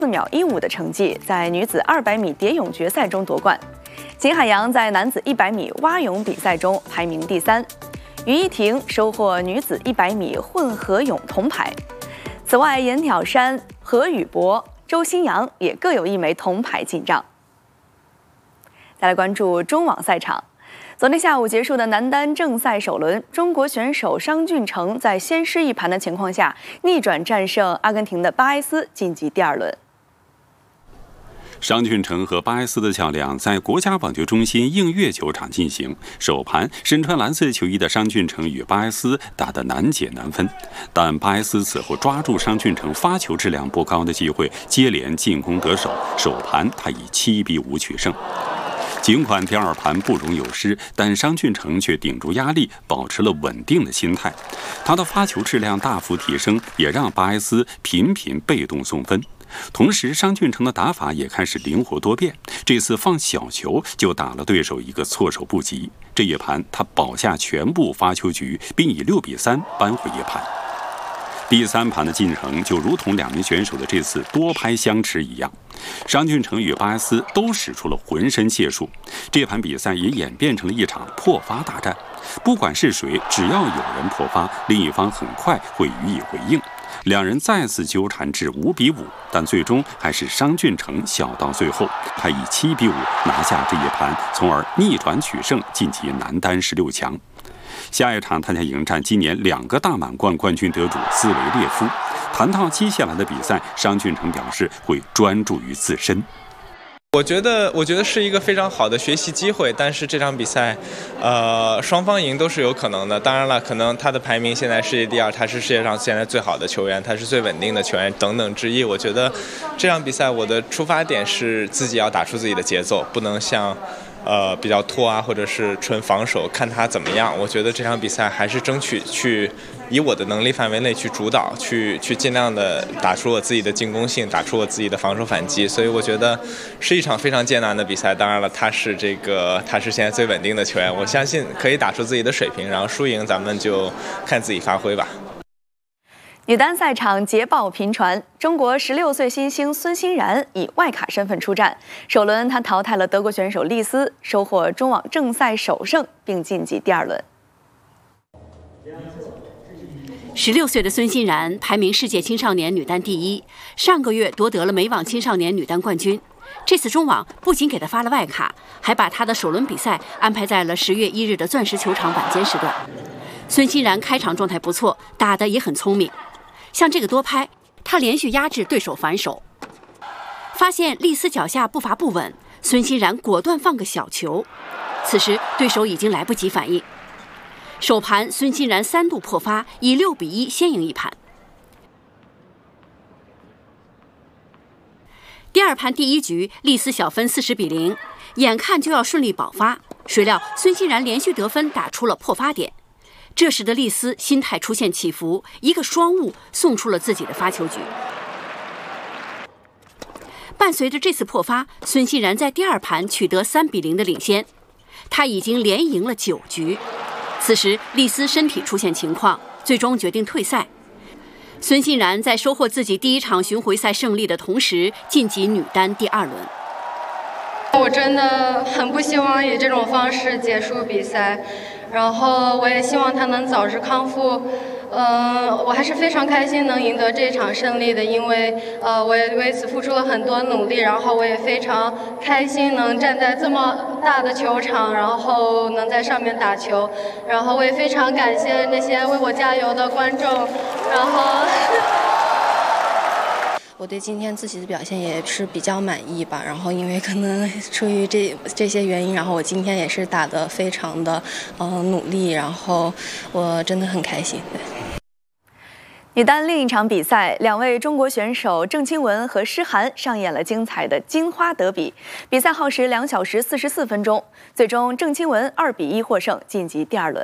4秒15的成绩，在女子200米蝶泳决赛中夺冠。秦海洋在男子100米蛙泳比赛中排名第3，于一婷收获女子100米混合泳铜牌。此外，严挑珊、何宇博、周新阳也各有1枚铜牌进账。再来关注中网赛场。昨天下午结束的男单正赛首轮，中国选手商俊成在先失一盘的情况下，逆转战胜阿根廷的巴埃斯，晋级第2轮。 商俊成和巴埃斯的较量在国家网球中心映月球场进行。首盘，身穿蓝色球衣的商俊成与巴埃斯打得难解难分，但巴埃斯此后抓住商俊成发球质量不高的机会，接连进攻得手。首盘他以7比5取胜。尽管第2盘不容有失，但商俊成却顶住压力，保持了稳定的心态。他的发球质量大幅提升，也让巴埃斯频频被动送分。同时，商俊成的打法也开始灵活多变，这次放小球就打了对手一个措手不及。这一盘他保下全部发球局，并以6比3扳回一盘。第3盘的进程就如同2名选手的这次多拍相持一样，商俊成与巴埃斯都使出了浑身解数。这盘比赛也演变成了一场破发大战，不管是谁，只要有人破发，另一方很快会予以回应。两人再次纠缠至5比5，但最终还是商俊成笑到最后，他以7比5拿下这一盘，从而逆转取胜，晋级男单16强。下一场他将迎战今年2个大满贯冠军得主兹维列夫。谈到接下来的比赛，商俊成表示会专注于自身。 我觉得是一个非常好的学习机会，但是这场比赛，双方赢都是有可能的。当然了，可能他的排名现在世界第2，他是世界上现在最好的球员，他是最稳定的球员等等之一。我觉得这场比赛我的出发点是自己要打出自己的节奏，不能像比较拖啊，或者是纯防守，看他怎么样。我觉得这场比赛还是争取去以我的能力范围内去主导，去尽量的打出我自己的进攻性，打出我自己的防守反击。所以我觉得是一场非常艰难的比赛。当然了，他是现在最稳定的球员，我相信可以打出自己的水平，然后输赢咱们就看自己发挥吧。 女单赛场捷报频传，中国16岁新星孙欣然以外卡身份出战。首轮她淘汰了德国选手丽丝，收获中网正赛首胜，并晋级第2轮。 16岁的孙欣然排名世界青少年女单第1，上个月夺得了美网青少年女单冠军。这次中网不仅给她发了外卡，还把她的首轮比赛安排在了10月1日的钻石球场晚间时段。孙欣然开场状态不错，打得也很聪明。像这个多拍，她连续压制对手反手。发现丽丝脚下步伐不稳，孙欣然果断放个小球。此时对手已经来不及反应。首盘孙欣然3度破发，以6比1先赢一盘。第2盘第1局，丽丝小分40比0，眼看就要顺利保发，谁料孙欣然连续得分打出了破发点。这时的丽丝心态出现起伏，一个双误送出了自己的发球局。伴随着这次破发，孙欣然在第2盘取得3比0的领先，她已经连赢了9局。此时丽丝身体出现情况，最终决定退赛。孙欣然在收获自己第1场巡回赛胜利的同时，晋级女单第2轮。 我真的很不希望以这种方式结束比赛，然后我也希望他能早日康复。我还是非常开心能赢得这场胜利的，因为我也为此付出了很多努力，然后我也非常开心能站在这么大的球场，然后能在上面打球，然后我也非常感谢那些为我加油的观众，然后我对今天自己的表现也是比较满意吧，然后因为可能出于这些原因，然后我今天也是打得非常的努力，然后我真的很开心。对。 女单另一场比赛，2位中国选手郑钦文和诗涵上演了精彩的金花德比。比赛耗时2小时44分钟，最终郑钦文2比1获胜，晋级第2轮。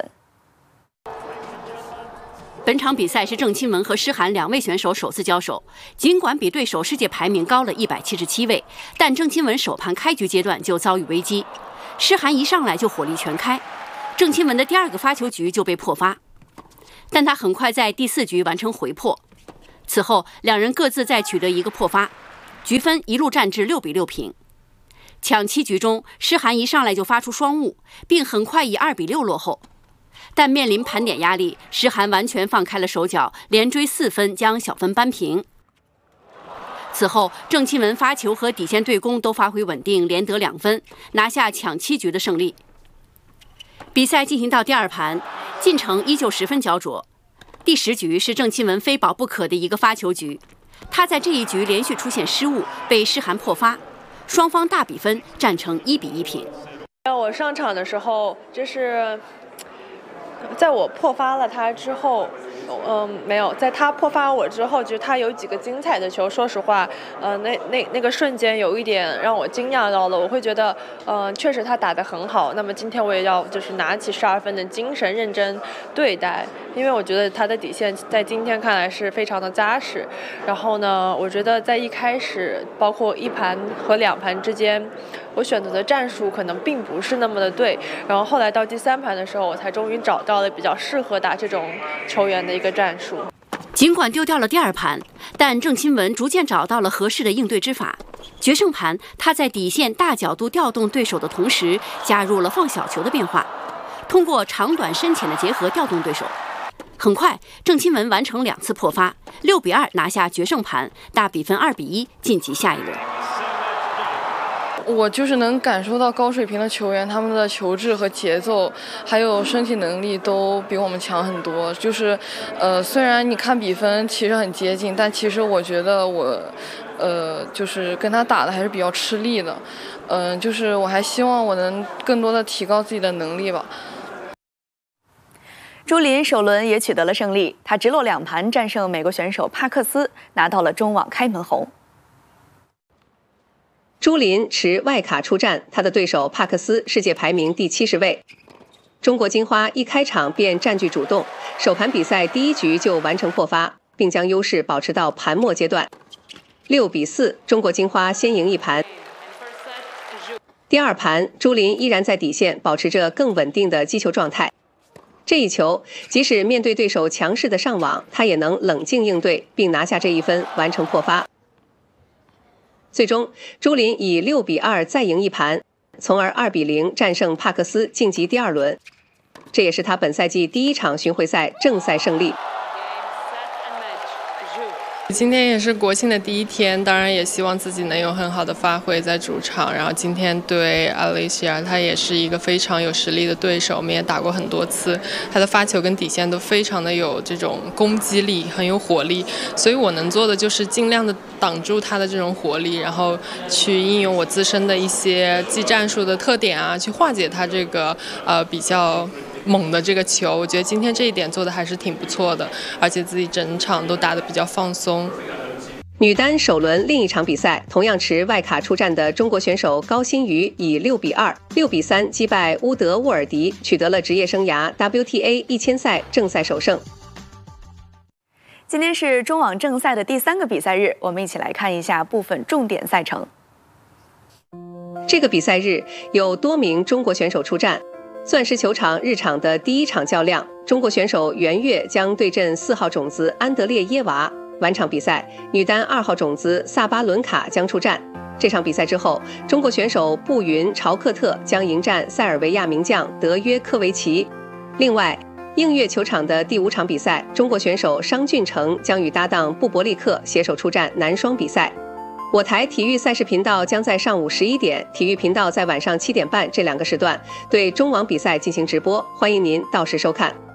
本场比赛是郑钦文和诗涵2位选手首次交手，尽管比对手世界排名高了177位，但郑钦文首盘开局阶段就遭遇危机，诗涵一上来就火力全开，郑钦文的第2个发球局就被破发，但他很快在第4局完成回破。此后2人各自再取得1个破发， 局分一路战至6-6平。抢七局中，诗涵一上来就发出双误，并很快以2-6落后。但面临盘点压力，诗涵完全放开了手脚，连追4分将小分扳平。此后，郑钦文发球和底线对攻都发挥稳定，连得2分，拿下抢七局的胜利。比赛进行到第2盘，进程依旧十分焦灼。第10局是郑钦文非保不可的一个发球局，他在这一局连续出现失误，被诗涵破发，双方大比分战成1-1平。 我上场的时候，就是在我破发了他之后，没有，在他破发我之后，就是他有几个精彩的球，说实话，那个瞬间有一点让我惊讶到了，我会觉得，确实他打得很好。那么今天我也要就是拿起12分的精神认真对待，因为我觉得他的底线在今天看来是非常的扎实。然后呢，我觉得在一开始，包括1盘和2盘之间，我选择的战术可能并不是那么的对。然后后来到第3盘的时候，我才终于找到了比较适合打这种球员的一个战术。 尽管丢掉了第2盘，但郑钦文逐渐找到了合适的应对之法。决胜盘，他在底线大角度调动对手的同时，加入了放小球的变化，通过长短深浅的结合调动对手。很快，郑钦文完成2次破发，6-2拿下决胜盘，大比分2-1晋级下一轮。 我就是能感受到高水平的球员，他们的球质和节奏，还有身体能力都比我们强很多。就是，虽然你看比分其实很接近，但其实我觉得我，就是跟他打的还是比较吃力的。就是我还希望我能更多的提高自己的能力吧。 朱琳首轮也取得了胜利，她直落2盘战胜美国选手帕克斯，拿到了中网开门红。 朱琳持外卡出战，她的对手帕克斯世界排名第70位。中国金花一开场便占据主动，首盘比赛第1局就完成破发，并将优势保持到盘末阶段。6-4，中国金花先赢1盘。第2盘，朱琳依然在底线保持着更稳定的击球状态。这一球，即使面对对手强势的上网，她也能冷静应对，并拿下这1分，完成破发。最终，朱琳以6-2再赢1盘，从而2-0战胜帕克斯，晋级第2轮。这也是她本赛季第1场巡回赛正赛胜利。 今天也是国庆的第1天，当然也希望自己能有很好的发挥在主场。然后今天对阿雷西亚，他也是一个非常有实力的对手，我们也打过很多次，他的发球跟底线都非常的有这种攻击力，很有火力。所以我能做的就是尽量的挡住他的这种火力，然后去应用我自身的一些技战术的特点啊，去化解他这个比较猛的这个球。我觉得今天这一点做的还是挺不错的，而且自己整场都打得比较放松。 女单首轮另一场比赛，同样持外卡出战的中国选手高欣瑜以6-2、6-3击败乌德沃尔迪，取得了职业生涯 WTA 1000赛正赛首胜。 今天是中网正赛的第3个比赛日，我们一起来看一下部分重点赛程。 这个比赛日有多名中国选手出战。钻石球场日场的第1场较量，中国选手袁岳将对阵4号种子安德烈耶娃。晚场比赛，女单2号种子萨巴伦卡将出战。这场比赛之后，中国选手布云朝克特将迎战塞尔维亚名将德约科维奇。另外，映月球场的第5场比赛，中国选手商俊成将与搭档布伯利克携手出战男双比赛。我台体育赛事频道将在上午11点，体育频道在晚上7点半这2个时段对中网比赛进行直播，欢迎您到时收看。